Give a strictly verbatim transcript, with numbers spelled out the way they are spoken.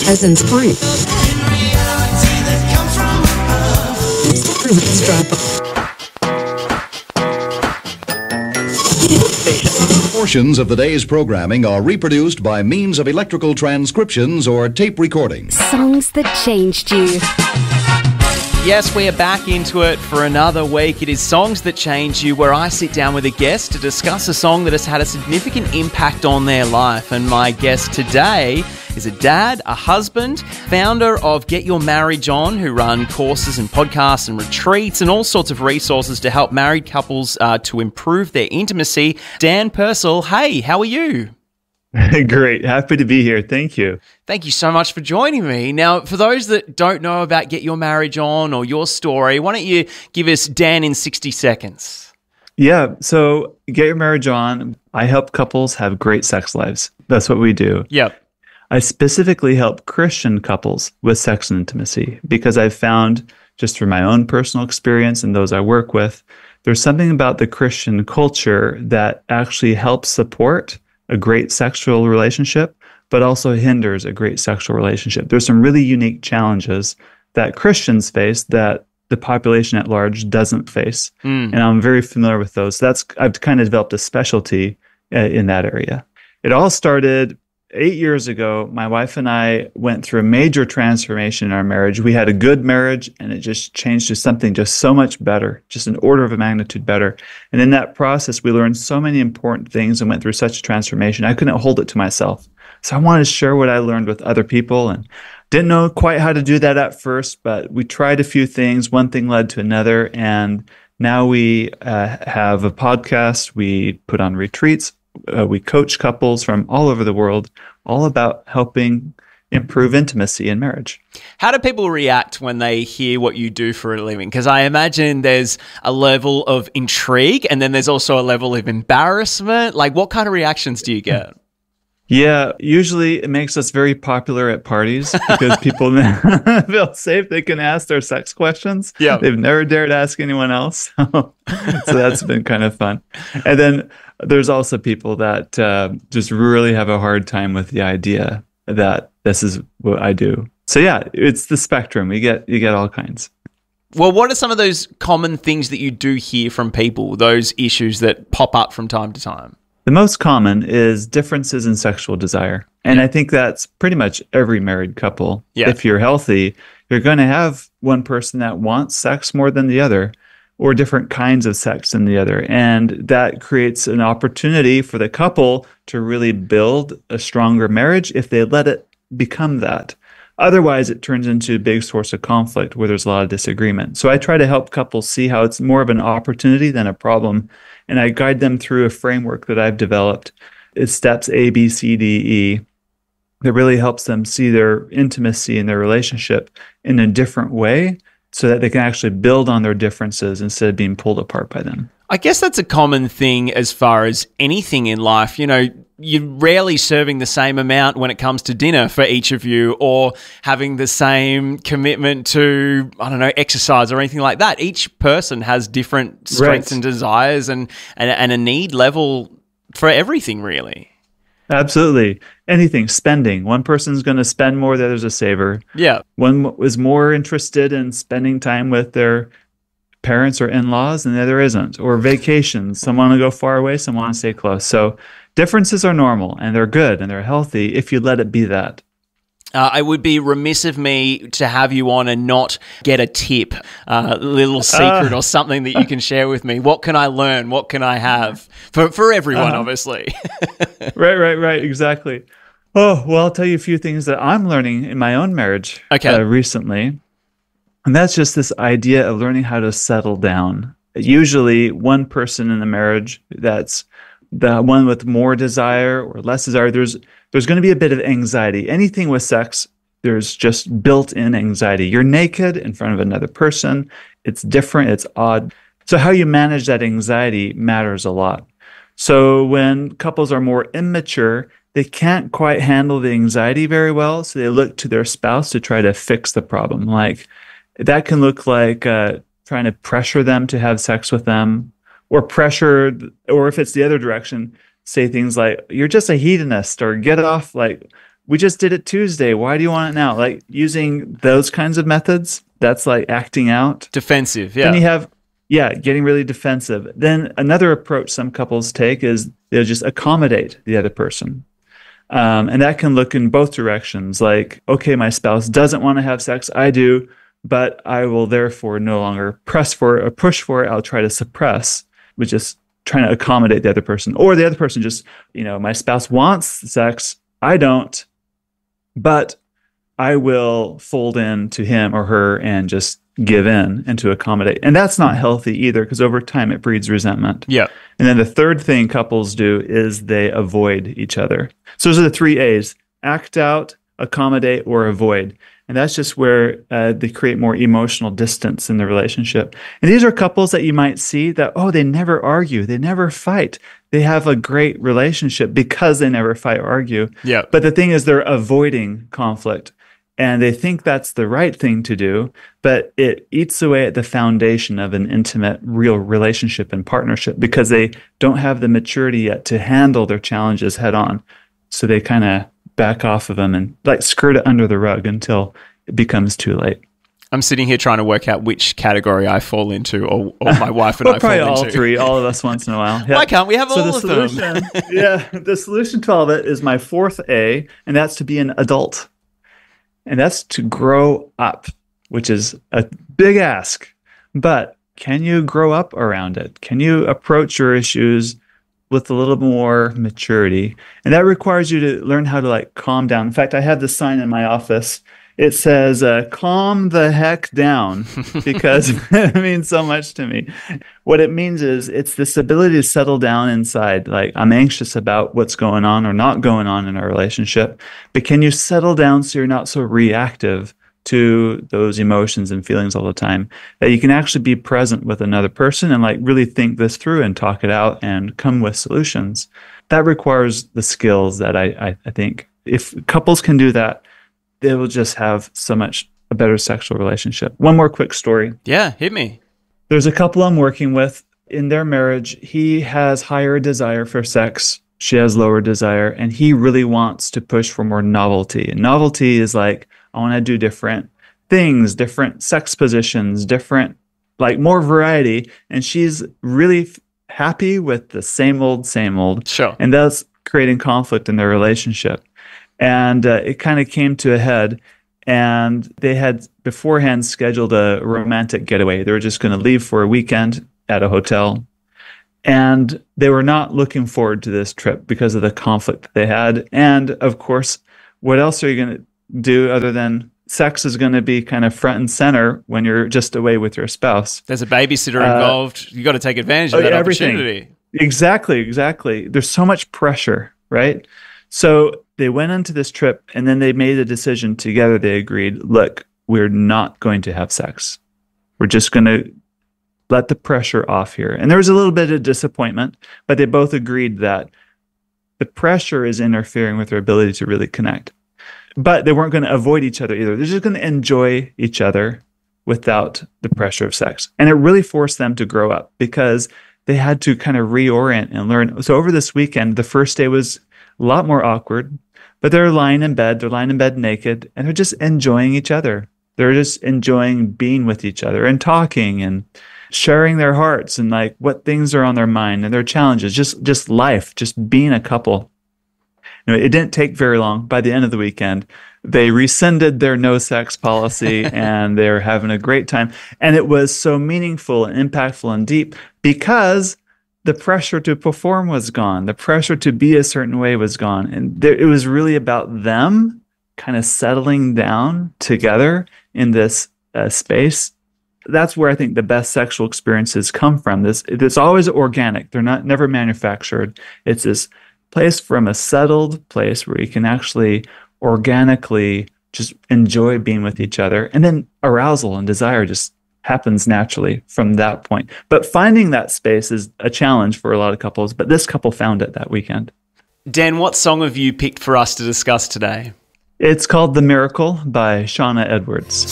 Peasants Point. Portions of the day's programming are reproduced by means of electrical transcriptions or tape recordings. Songs that changed you. Yes, we are back into it for another week. It is Songs That Change You, where I sit down with a guest to discuss a song that has had a significant impact on their life. And my guest today is a dad, a husband, founder of Get Your Marriage On, who run courses and podcasts and retreats and all sorts of resources to help married couples uh, to improve their intimacy. Dan Purcell, hey, how are you? Great. Happy to be here. Thank you. Thank you so much for joining me. Now, for those that don't know about Get Your Marriage On or your story, why don't you give us Dan in sixty seconds? Yeah. So Get Your Marriage On, I help couples have great sex lives. That's what we do. Yep. I specifically help Christian couples with sex and intimacy because I've found, just from my own personal experience and those I work with, there's something about the Christian culture that actually helps support a great sexual relationship, but also hinders a great sexual relationship. There's some really unique challenges that Christians face that the population at large doesn't face. Mm. And I'm very familiar with those. So that's I've kind of developed a specialty uh, in that area. It all started eight years ago. My wife and I went through a major transformation in our marriage. We had a good marriage, and it just changed to something just so much better, just an order of a magnitude better. And in that process, we learned so many important things and went through such a transformation. I couldn't hold it to myself. So I wanted to share what I learned with other people, and didn't know quite how to do that at first, but we tried a few things. One thing led to another, and now we uh, have a podcast. We put on retreats. Uh, we coach couples from all over the world, all about helping improve intimacy in marriage. How do people react when they hear what you do for a living? Because I imagine there's a level of intrigue and then there's also a level of embarrassment. Like, what kind of reactions do you get? Yeah, usually it makes us very popular at parties because people feel safe. They can ask their sex questions. Yeah. They've never dared ask anyone else. So that's been kind of fun. And then there's also people that uh, just really have a hard time with the idea that this is what I do. So yeah, it's the spectrum. You get you get all kinds. Well, what are some of those common things that you do hear from people, those issues that pop up from time to time? The most common is differences in sexual desire. And I think that's pretty much every married couple. Yeah. If you're healthy, you're going to have one person that wants sex more than the other, or different kinds of sex than the other. And that creates an opportunity for the couple to really build a stronger marriage if they let it become that. Otherwise, it turns into a big source of conflict where there's a lot of disagreement. So I try to help couples see how it's more of an opportunity than a problem. And I guide them through a framework that I've developed. It's steps A, B, C, D, E that really helps them see their intimacy and their relationship in a different way so that they can actually build on their differences instead of being pulled apart by them. I guess that's a common thing as far as anything in life. You know, you're rarely serving the same amount when it comes to dinner for each of you, or having the same commitment to, I don't know, exercise or anything like that. Each person has different strengths Right. and desires and, and, and a need level for everything, really. Absolutely. Anything, spending. One person's going to spend more, the other's a saver. Yeah. One is more interested in spending time with their parents or in-laws and the other isn't. Or vacations. Some want to go far away, some want to stay close. So differences are normal and they're good and they're healthy if you let it be that. Uh, it would be remiss of me to have you on and not get a tip, uh, a little secret uh. or something that you can share with me. What can I learn? What can I have? For for everyone, uh-huh. obviously. Right, right, right. Exactly. Oh, well, I'll tell you a few things that I'm learning in my own marriage okay. uh, recently. And that's just this idea of learning how to settle down. Usually one person in the marriage, that's the one with more desire or less desire, there's there's going to be a bit of anxiety. Anything with sex, there's just built-in anxiety. You're naked in front of another person. It's different. It's odd. So how you manage that anxiety matters a lot. So when couples are more immature, they can't quite handle the anxiety very well, so they look to their spouse to try to fix the problem. Like that can look like uh, trying to pressure them to have sex with them, or pressure, or if it's the other direction, say things like, you're just a hedonist, or get off, like, we just did it Tuesday. Why do you want it now? Like using those kinds of methods, that's like acting out. Defensive, yeah. Then you have, yeah, getting really defensive. Then another approach some couples take is they'll just accommodate the other person. Um, and that can look in both directions. Like, okay, my spouse doesn't want to have sex. I do, but I will therefore no longer press for it or push for it. I'll try to suppress, which is trying to accommodate the other person. Or the other person just, you know, my spouse wants sex. I don't, but I will fold in to him or her and just give in and to accommodate. And that's not healthy either, because over time it breeds resentment. Yeah. And then the third thing couples do is they avoid each other. So those are the three A's: act out, accommodate, or avoid. And that's just where uh, they create more emotional distance in the relationship. And these are couples that you might see that, oh, they never argue. They never fight. They have a great relationship because they never fight or argue. Yeah. But the thing is, they're avoiding conflict. And they think that's the right thing to do, but it eats away at the foundation of an intimate, real relationship and partnership because they don't have the maturity yet to handle their challenges head on. So they kind of back off of them and like skirt it under the rug until it becomes too late. I'm sitting here trying to work out which category I fall into, or, or my wife and well, I fall probably into. all three, all of us once in a while. Yeah. Why can't we have so all the of solution, them? yeah, the solution to all of it is my fourth A, and that's to be an adult. And that's to grow up, which is a big ask. But can you grow up around it? Can you approach your issues with a little more maturity? And that requires you to learn how to like calm down. In fact, I have this sign in my office. It says, uh, calm the heck down, because it means so much to me. What it means is it's this ability to settle down inside. Like, I'm anxious about what's going on or not going on in our relationship, but can you settle down so you're not so reactive to those emotions and feelings all the time, that you can actually be present with another person and like really think this through and talk it out and come with solutions. That requires the skills that I, I, I think if couples can do that, they will just have so much a better sexual relationship. One more quick story. Yeah, hit me. There's a couple I'm working with. In their marriage, he has higher desire for sex. She has lower desire, and he really wants to push for more novelty. And novelty is like, I want to do different things, different sex positions, different, like more variety. And she's really f- happy with the same old, same old. Sure. And that's creating conflict in their relationship. And uh, it kind of came to a head, and they had beforehand scheduled a romantic getaway. They were just going to leave for a weekend at a hotel. And they were not looking forward to this trip because of the conflict that they had. And of course, what else are you going to do other than sex is going to be kind of front and center when you're just away with your spouse? There's a babysitter uh, involved. You got to take advantage of oh, that everything. opportunity. Exactly, exactly. There's so much pressure, right? So they went into this trip, and then they made a decision together. They agreed, look, we're not going to have sex. We're just going to let the pressure off here. And there was a little bit of disappointment, but they both agreed that the pressure is interfering with their ability to really connect. But they weren't going to avoid each other either. They're just going to enjoy each other without the pressure of sex. And it really forced them to grow up because they had to kind of reorient and learn. So over this weekend, the first day was a lot more awkward, but they're lying in bed, they're lying in bed naked, and they're just enjoying each other. They're just enjoying being with each other and talking and sharing their hearts and like what things are on their mind and their challenges, just, just life, just being a couple. You know, it didn't take very long. By the end of the weekend, they rescinded their no sex policy and they're having a great time. And it was so meaningful and impactful and deep because the pressure to perform was gone. The pressure to be a certain way was gone. And there, it was really about them kind of settling down together in this uh, space. That's where I think the best sexual experiences come from. This it's always organic. They're not never manufactured. It's this place from a settled place where you can actually organically just enjoy being with each other. And then arousal and desire just happens naturally from that point. But finding that space is a challenge for a lot of couples, but this couple found it that weekend. Dan, what song have you picked for us to discuss today? It's called The Miracle by Shauna Edwards.